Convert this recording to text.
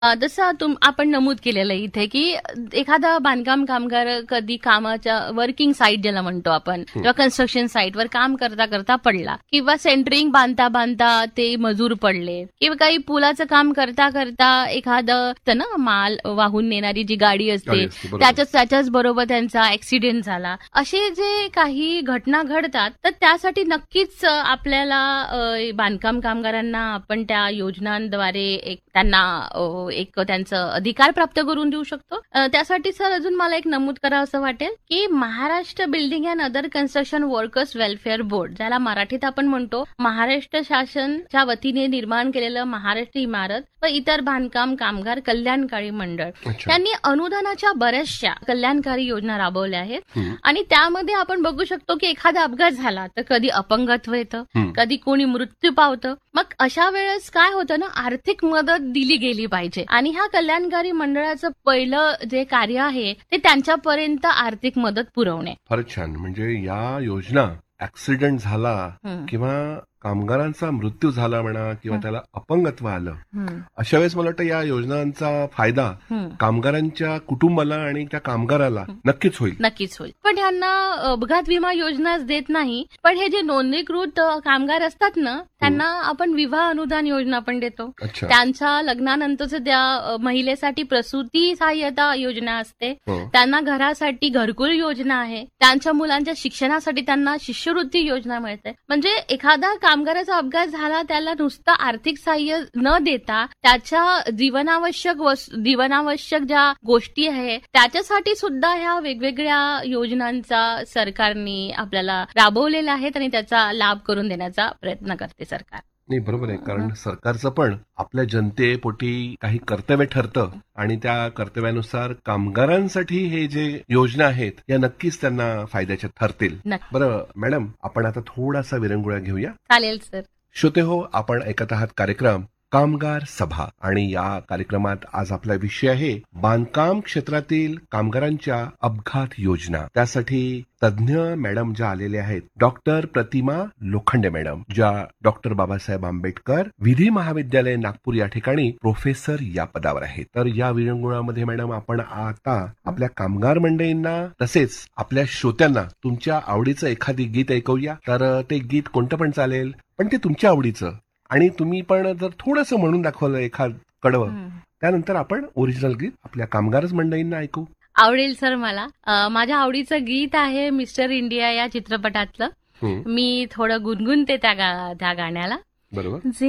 जसं आपण नमूद केलेलं आहे इथे की एखादा बांधकाम कामगार कधी कामाच्या वर्किंग साईट ज्याला म्हणतो आपण किंवा कन्स्ट्रक्शन साईटवर काम करता करता पडला किंवा सेंटरिंग बांधता बांधता ते मजूर पडले किंवा काही पुलाचं काम करता करता एखादं ना माल वाहून नेणारी जी गाडी असते त्याच्याच बरोबर त्यांचा ऍक्सिडेंट झाला. असे जे काही घटना घडतात तर त्यासाठी नक्कीच आपल्याला बांधकाम कामगारांना आपण त्या योजनांद्वारे त्यांना एक त्यांचं अधिकार प्राप्त करून देऊ शकतो. त्यासाठी सर अजून मला एक नमूद करावं असं वाटेल की Maharashtra building and other construction workers welfare board, ज्याला मराठीत आपण म्हणतो महाराष्ट्र शासनच्या वतीने निर्माण केलेलं महाराष्ट्र इमारत व इतर बांधकाम कामगार कल्याणकारी मंडळ, त्यांनी अनुदानाच्या बऱ्याचशा कल्याणकारी योजना राबवल्या आहेत. आणि त्यामध्ये आपण बघू शकतो की एखादा अपघात झाला तर कधी अपंगत्व येतं, कधी कोणी मृत्यू पावतं. मग अशा वेळेस काय होतं ना, आर्थिक मदत दिली गेली पाहिजे आणि ह्या कल्याणकारी मंडळाचं पहिलं जे कार्य आहे ते त्यांच्यापर्यंत आर्थिक मदत पुरवणे. फारच छान. म्हणजे या योजना ऍक्सिडेंट झाला किंवा कामगारांचा मृत्यू झाला म्हणा किंवा त्याला अपंगत्व आलं, अशा वेळेस मला वाटतं या योजनांचा फायदा कामगारांच्या कुटुंबाला आणि त्या कामगाराला नक्कीच होईल. पण ह्यांना अपघात विमा योजनाच देत नाही, पण हे जे नोंदणीकृत कामगार असतात ना त्यांना आपण विवाह अनुदान योजना पण देतो. त्यांच्या लग्नानंतरच त्या महिलेसाठी प्रसूती सहाय्यता योजना असते, त्यांना घरासाठी घरकुल योजना आहे, त्यांच्या मुलांच्या शिक्षणासाठी त्यांना शिष्यवृत्ती योजना मिळते. म्हणजे एखादा कामगाराचा अपघात झाला त्याला नुसतं आर्थिक सहाय्य न देता त्याच्या जीवनावश्यक ज्या गोष्टी आहे त्याच्यासाठी सुद्धा ह्या वेगवेगळ्या योजनांचा सरकारने आपल्याला राबवलेल्या आहेत आणि त्याचा लाभ करून देण्याचा प्रयत्न करते सरकार. नाही, बरोबर आहे. कारण सरकारचं पण आपल्या जनतेपोटी काही कर्तव्य ठरतं आणि त्या कर्तव्यानुसार कामगारांसाठी हे जे योजना आहेत या नक्कीच त्यांना फायद्याच्या ठरतील. बरं मॅडम, आपण आता थोडासा विरंगुळा घेऊया. चालेल सर. श्रोते हो, आपण ऐकत आहात कार्यक्रम कामगार सभा आणि या कार्यक्रमात आज आपला विषय आहे बांधकाम क्षेत्रातील कामगारांच्या अपघात योजना. त्यासाठी तज्ज्ञ मॅडम ज्या आलेल्या आहेत, डॉक्टर प्रतिमा लोखंडे मॅडम, ज्या डॉक्टर बाबासाहेब आंबेडकर विधी महाविद्यालय नागपूर या ठिकाणी प्रोफेसर या पदावर आहेत. तर या विरंगुळामध्ये मॅडम आपण आता आपल्या कामगार मंडळींना तसेच आपल्या श्रोत्यांना तुमच्या आवडीचं एखादी गीत ऐकवूया. तर ते गीत कोणतं पण चालेल, पण ते तुमच्या आवडीचं, आणि तुम्ही पण जर थोडंसं म्हणून दाखवलं एखाद कडवं, त्यानंतर आपण ओरिजिनल गीत आपल्या कामगार मंडळींना ऐकू. आवडेल सर. मला माझ्या आवडीचं गीत आहे मिस्टर इंडिया या चित्रपटातलं. मी थोडं गुणगुणते त्या गाण्याला. बरोबर.